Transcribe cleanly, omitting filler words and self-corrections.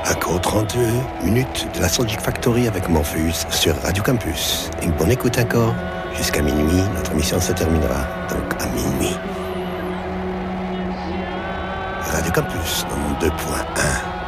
Accord 32 minutes de la Soul Factory avec Morpheus sur Radio Campus. Une bonne écoute encore. Jusqu'à minuit, notre émission se terminera. Donc à minuit. Radio Campus, 92.1.